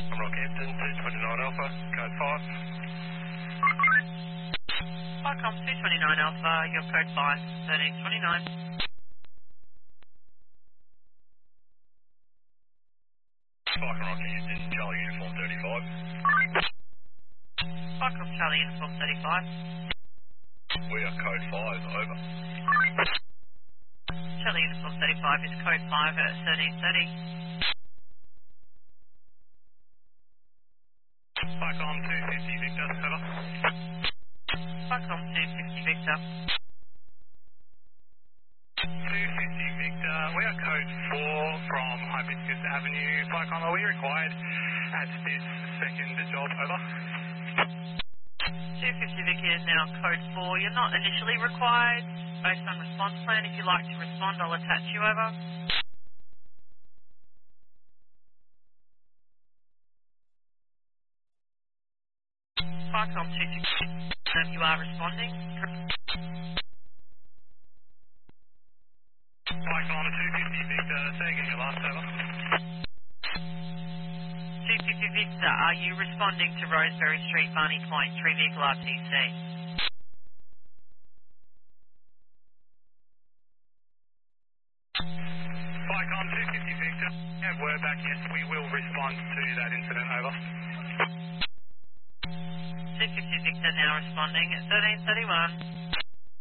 Rockhampton, 229 Alpha, code 5. Qualcomm 229 Alpha, your code 5, 1329. Spike and Rockhampton, Charlie Uniform 35. Qualcomm Charlie Uniform 35. We are code 5, over. Charlie Uniform 35 is code 5 at 1330. Spike on 250 Victor, over. Qualcomm 250 Victor. 250 Victor, we are code 4 from Hibiscus Avenue. Spike on, are we required at this second job, over? 250 Victor is now code 4. You're not initially required. Based on response plan, if you'd like to respond, I'll attach you over. Qualcomm 250, you are responding. Spike on 250 Victor, say again your last, over. 250 Victor, are you responding to Roseberry Street, Barney Point, 3 vehicle RTC? Spike on 250 Victor, have word back, yes, we will respond to that incident, over. 250 Victor now responding at 1331.